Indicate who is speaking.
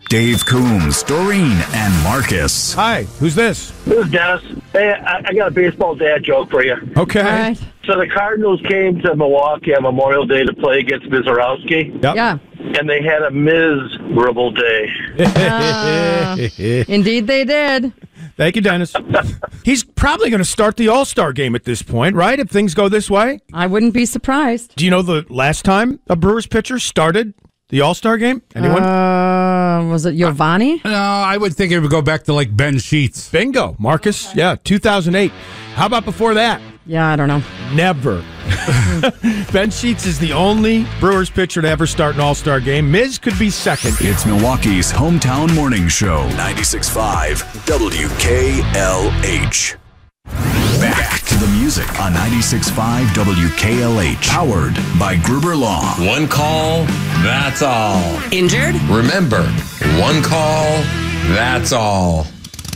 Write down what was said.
Speaker 1: Dave Coombs, Doreen, and Marcus.
Speaker 2: Hi, who's this?
Speaker 3: This is Dennis. Hey, I got a baseball dad joke for you.
Speaker 2: Okay.
Speaker 4: All right.
Speaker 3: So the Cardinals came to Milwaukee on Memorial Day to play against Mizorowski,
Speaker 2: Yep.
Speaker 4: Yeah.
Speaker 3: and they had a miserable day.
Speaker 4: Indeed they did.
Speaker 2: Thank you, Dennis. He's probably going to start the All-Star game at this point, right? If things go this way.
Speaker 4: I wouldn't be surprised.
Speaker 2: Do you know the last time a Brewers pitcher started the All-Star game? Anyone?
Speaker 4: Was it Giovanni?
Speaker 5: No, I would think it would go back to like Ben Sheets.
Speaker 2: Bingo, Marcus. Yeah, 2008. How about before that?
Speaker 4: Yeah, I don't know.
Speaker 2: Never. Ben Sheets is the only Brewers pitcher to ever start an All-Star game. Miz could be second.
Speaker 1: It's Milwaukee's hometown morning show, 96.5 WKLH. Back to the music on 96.5 WKLH. Powered by Gruber Law.
Speaker 6: One call, that's all.
Speaker 7: Injured?
Speaker 6: Remember, one call, that's all.